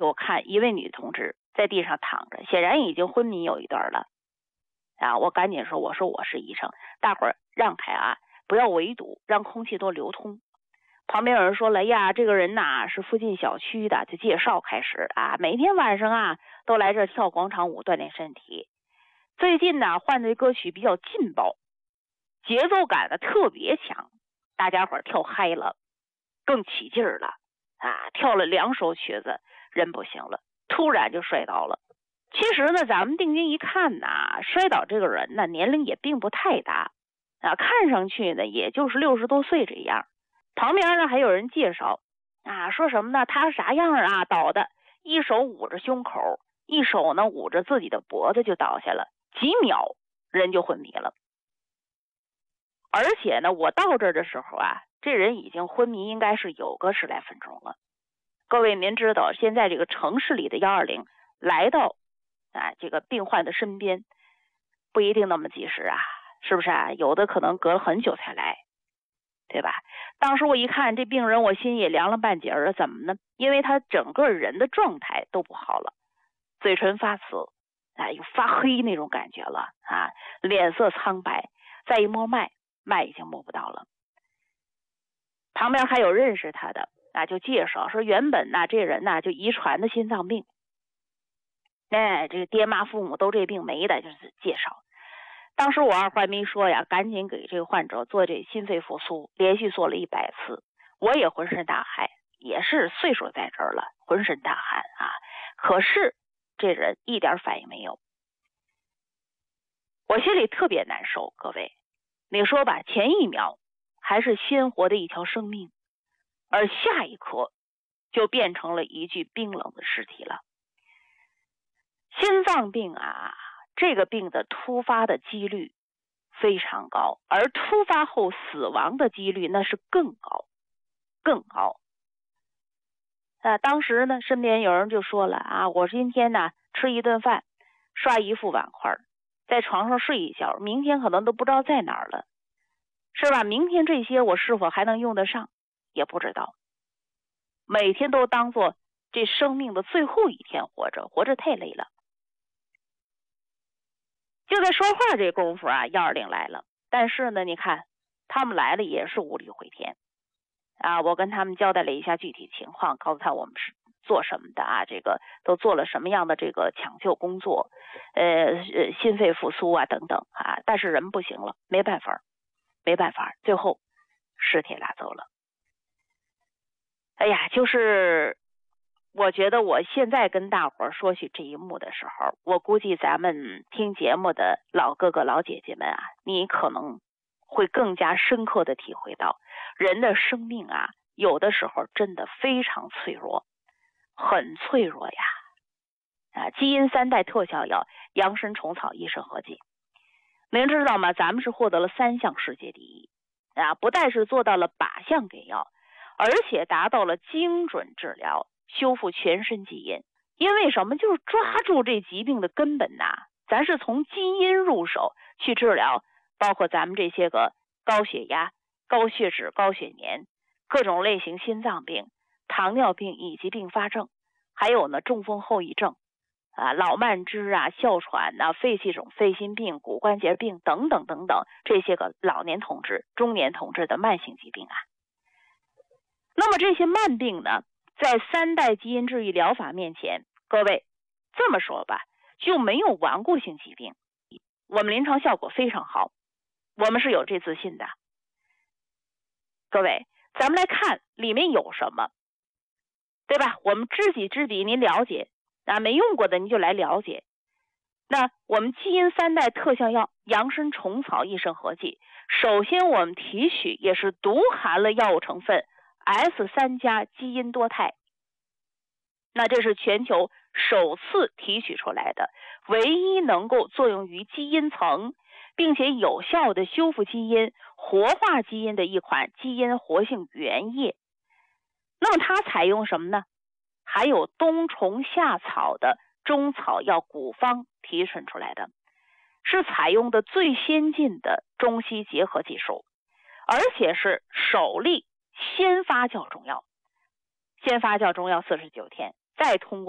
去，我看一位女同志在地上躺着，显然已经昏迷有一段了啊！我赶紧说，我说我是医生，大伙儿让开啊，不要围堵，让空气多流通。旁边有人说了呀，这个人呐是附近小区的，就介绍开始啊，每天晚上啊都来这跳广场舞锻炼身体。最近呢换的歌曲比较劲爆，节奏感的特别强，大家伙跳嗨了，更起劲儿了啊！跳了2首曲子，人不行了，突然就摔倒了。其实呢，咱们定睛一看呐，摔倒这个人呢年龄也并不太大啊，看上去呢也就是60多岁这样。旁边呢还有人介绍啊，说什么呢？他啥样啊？倒的，一手捂着胸口，一手呢捂着自己的脖子就倒下了，几秒人就昏迷了。而且呢，我到这儿的时候啊，这人已经昏迷应该是有个10来分钟了。各位您知道，现在这个城市里的120来到这个病患的身边，不一定那么及时啊，是不是啊？有的可能隔了很久才来，对吧？当时我一看这病人，我心也凉了半截儿。怎么呢？因为他整个人的状态都不好了，嘴唇发紫，又发黑那种感觉了啊，脸色苍白，再一摸脉已经摸不到了。旁边还有认识他的就介绍说，原本这人就遗传的心脏病，这个爹妈父母都这病没的，就是介绍。当时我二话没说呀，赶紧给这个患者做这心肺复苏，连续做了100次。我也浑身大汗，也是岁数在这儿了，浑身大汗啊。可是这人一点反应没有，我心里特别难受。各位，你说吧，前一秒还是鲜活的一条生命，而下一刻就变成了一具冰冷的尸体了。心脏病这个病的突发的几率非常高，而突发后死亡的几率那是更高。当时呢，身边有人就说了我今天呢吃一顿饭，刷一副碗筷，在床上睡一觉，明天可能都不知道在哪儿了，是吧？明天这些我是否还能用得上也不知道。每天都当做这生命的最后一天活着太累了。就在说话这功夫120来了，但是呢，你看他们来了也是无力回天我跟他们交代了一下具体情况，告诉他我们是做什么的这个都做了什么样的这个抢救工作，心肺复苏等等但是人不行了，没办法，最后尸体拉走了。就是我觉得我现在跟大伙儿说起这一幕的时候，我估计咱们听节目的老哥哥老姐姐们你可能会更加深刻的体会到，人的生命有的时候真的非常脆弱，很脆弱呀。基因3代特效药羊参虫草益肾合剂，您知道吗？咱们是获得了3项世界第一不但是做到了靶向给药，而且达到了精准治疗，修复全身基因。因为什么？就是抓住这疾病的根本咱是从基因入手去治疗，包括咱们这些个高血压、高血脂、高血粘、各种类型心脏病、糖尿病以及并发症，还有呢中风后遗症老慢支哮喘肺气肿、肺心病、骨关节病等等等等，这些个老年同志、中年同志的慢性疾病那么这些慢病呢，在3代基因治愈疗法面前，各位这么说吧，就没有顽固性疾病，我们临床效果非常好，我们是有这自信的。各位，咱们来看里面有什么，对吧？我们知己知彼，您了解没用过的您就来了解。那我们基因3代特效药羊参虫草益肾合剂，首先我们提取也是独含了药物成分S3+ 基因多肽，那这是全球首次提取出来的，唯一能够作用于基因层，并且有效的修复基因、活化基因的一款基因活性原液。那么它采用什么呢？还有冬虫夏草的中草药古方提纯出来的，是采用的最先进的中西结合技术，而且是首例先发酵中药，先发酵中药49天，再通过